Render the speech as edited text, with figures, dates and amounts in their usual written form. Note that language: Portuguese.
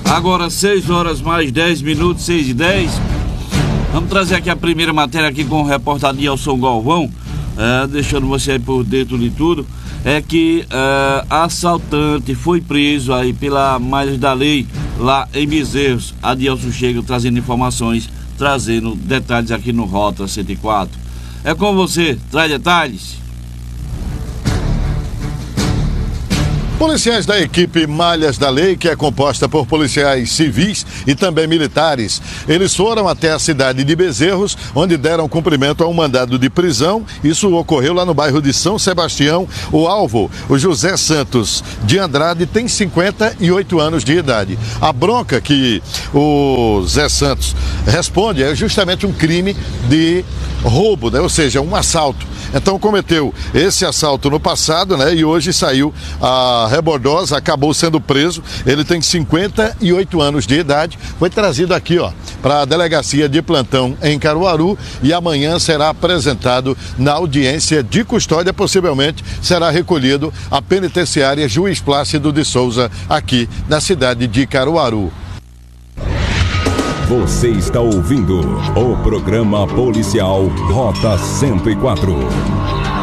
Agora 6 horas mais 10 minutos, 6h10. Vamos trazer aqui a primeira matéria aqui com o repórter Adilson Galvão, deixando você aí por dentro de tudo. É que assaltante foi preso aí pela malha da lei lá em Bezerros. Adilson chega trazendo informações, trazendo detalhes aqui no Rota 104. É com você, traz detalhes. Policiais da equipe Malhas da Lei, que é composta por policiais civis e também militares, eles foram até a cidade de Bezerros, onde deram cumprimento a um mandado de prisão. Isso ocorreu lá no bairro de São Sebastião. O alvo, o José Santos de Andrade, tem 58 anos de idade. A bronca que o Zé Santos responde é justamente um crime de roubo, né? Ou seja, um assalto. Então cometeu esse assalto no passado, né? E hoje saiu a rebordosa, acabou sendo preso. Ele tem 58 anos de idade. Foi trazido aqui, para a delegacia de plantão em Caruaru e amanhã será apresentado na audiência de custódia. Possivelmente será recolhido à penitenciária Juiz Plácido de Souza, aqui na cidade de Caruaru. Você está ouvindo o programa policial Rota 104.